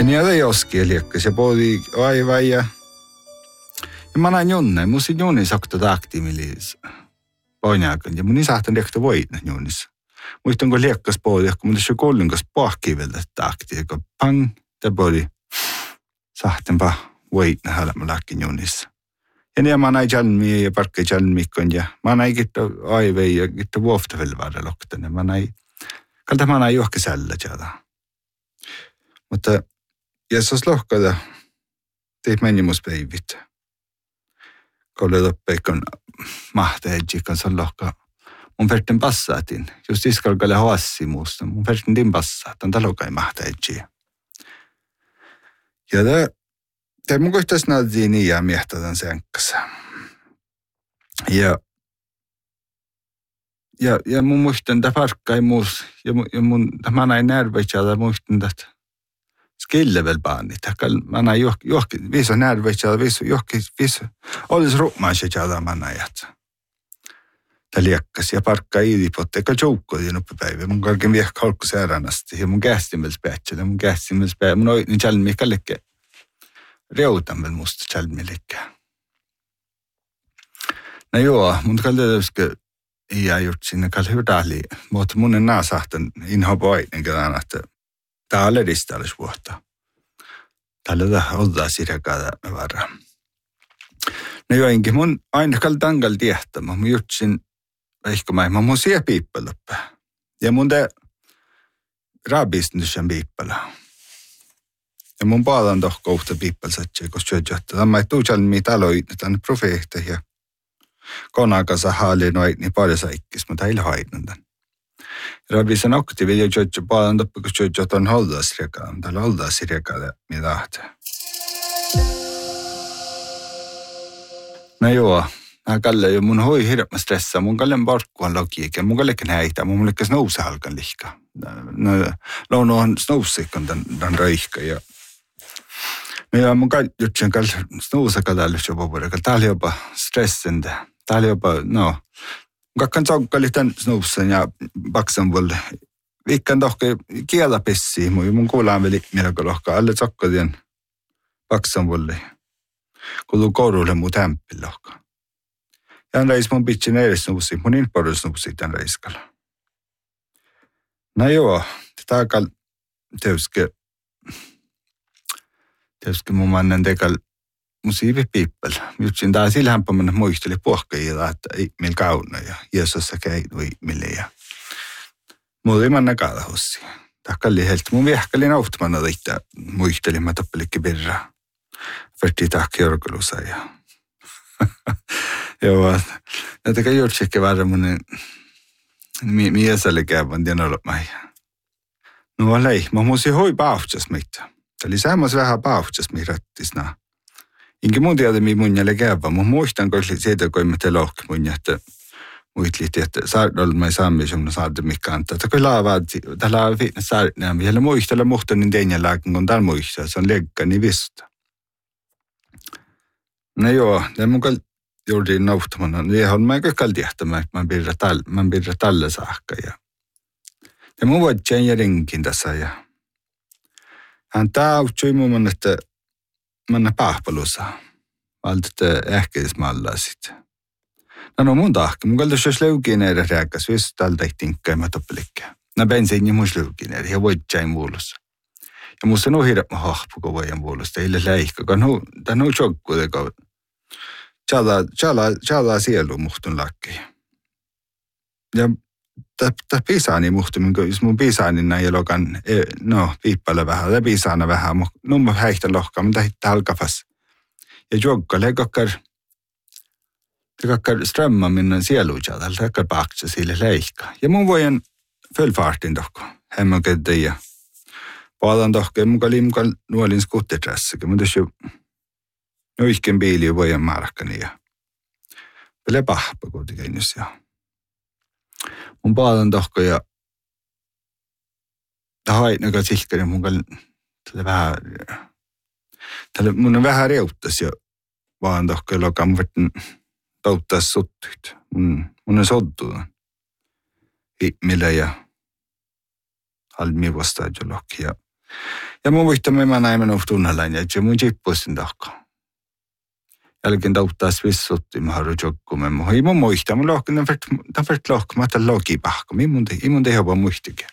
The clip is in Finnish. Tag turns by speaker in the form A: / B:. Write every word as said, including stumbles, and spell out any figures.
A: Ja niin ei oski liekkas ja poodi aivan ja... Ja mä näin junne, mun sit junni sakta takti, millis painaakan. Ja mun isahtan liekta voitna junnissa. Muistan, kun liekkas poodi, kun mun tässä kollunkas pahkiveltä takti. Ja kun pang, te poodi sahtenpa voitna hälmä läkkin junnissa. Ja niin mä näin jalmia ja parkka jalmikon ja mä näin kitta aive ja kitta vuoftavelle varre loktan. Ja mä näin, kalta mä näin johonkin sällä tjata. Mutta jos lohkada, teit meni mus päivit. Kolle loppeikon mahteedji, kan se lohka. Mun verten passaatin. Just iskalkalle hoassi muusta. Mun verten din passaat. On talokai mahteedji. Ja tämä, tämä mun kohtaisi näytiin niin ja miehtätän sen kanssa. Ja, ja, ja mun muistan, että parkka ei muus. Ja, ja mun, mä näin närveitsä, muistan, että skillevel baani. Mä näin johonkin, johonkin, viiso närveitsä, viiso, johonkin, viiso. Olisi ruumaisia tjata mä näin jätsä. Tämä liekkas ja parkka iidipotte, eikä joukkoja noppipäivä. Mun kaiken viehkä halkku säärännästi ja mun kähtimels päätsellä, mun kähtimels päätsellä. Mun oitnin tjälmi kallekke reutan vielä musta tjälmilikkä. No joo, mun kalletäyskö iä juurt sinne kalle hyväli. Mutta mun en naasahtan inhopa oitnin kelään, että tää on ledistä olisi vuotta. Täällä tähän ottaa sirjakaada me varaan. No joinkin mun aina kalli tangal tiehtämä. Mun jutsin ehkä mä mun siihen piippaloppe. Ja mun te raabistnysän piippala. Ja mun paadan toh kohta piippalsatsia, kun syödjöhtä. Tämä ei tuu jalmi taloit, tänne profeehta ja konakasa haali noit, niin paljon saikkis, mutta ei haitnan tän. Raabisen aktiivi ja syödjö paadan toppi, kun syödjöhtä on holdasirjakaa. Täällä holdasirjakaa, mitä tahtaa. No joo, mä kalle jo mun hoi hirveä stressa, mun kallen parkkuhan logiikka, mun kallekin häitä, mun kallekin snousa halkan lihka. No, launo on snousikon tämän röihkä ja... No joo, mun jutsin kalle snousa kadalle jopa vuodella, täällä jopa stressintä, täällä jopa, no... Kakkan tsaukkaali tämän snousan ja baksan vuolle. Viikkaan tohke kielä pessiin, mun kuulaan veli mieläkö lohkaa, alle tsaukkalien baksan vuolle. Kuuluu koululle muu tämppillohka. Ja on reis mun pitsin edes nuusi, mun inporus nuusi tämän reiskalla. No joo, tätä kal teuske, teuske mun mannen tekal mun siivi piippel. Jutsin tää sillä hämpämänä muisteli puhkeilla, että ei meillä kauna ja Jeesussa käinu ihmille ja mulla ei manna kaadahossi. Tää kalli heltä. Mun viehkäli nauttamana teitä muisteli, mä tappelikki birraa. Verti tahki orkulusa ja... Joo, näitä kai juurtsikke varra mun miesälle käyvän tien olemaai. No lei, mä muusi hoi pauhtsas meitä. Tämä oli säämässä vähän pauhtsas mi rattisnaa. Inkä mun tiedä mi mun jälle käyvän. Mun muistan, kun siitä kun mä te lohki mun jättä muitliitti, että saardolla mä ei saamia semmoinen saardo mikä antaa. Tämä kun laavaat, tämä laavaat saardolla. Vielä muistella muhta niin tein lääkin, kun täällä muistaa. Se on leikka niin vista. No joo, tämä mun kal juuriin nauttamana. Ja on mä kaikalla tiehtämään, että mä pidä tällä saakka. Ja, ja mun voit tjänjä rinkin tässä. Ja hän tautsui mun, että mä anna pahpalussa. Valta, että ehkä edes mallaa sitten. No no mun tahka. Mun kalta jos leukiin eri rääkäs, jos täällä tehtiin käymä toppelikkä. No bensiin ja mun leukiin eri, ja voit tjäin vuulussa. Ja musta on hirveä hahpu, kun voidaan vuolusta. Ei ole läihkä, kun tämä on chokku, joka tjala sielu muhtun lakki. Ja tämä pisaani muhtun, jos mun pisaani näin jalokan, no piippailla vähän, tämä pisaana vähän, mutta numma häihtä lohkaa, mutta hittää halkafas. Ja jokkalle, ei kakkar, ei kakkar strömmä minna sielu tjala, ei kakkar pahtsa sille läihkä. Ja mun voin fölfartin tohko, hemmän kettä ja paadan tohkeen mukaan liimukal nuolin skutteträssäkin, mutta jos jo noihken biili voidaan markkani ja vielä pahpa kuitenkin jos ja mun paadan tohko ja tämä haitnakaan sihkari mukaan tälle vähän tälle mun on vähän reuttas ja vaan tohko lokaan mun verran tauttaa sottuit. Mun, mun on sottu millä ja halmi vastaan jo lokki ja Ja mun muistamme mä näin minun tunnellaan, että mun jippuisin takaa. Jälkeen tauttais vissutti, mä haluan jokkumme. Ei mun muista, mun lohkin, tämän verran lohkamatta logipahka. Ei mun tehdä vaan muistikin.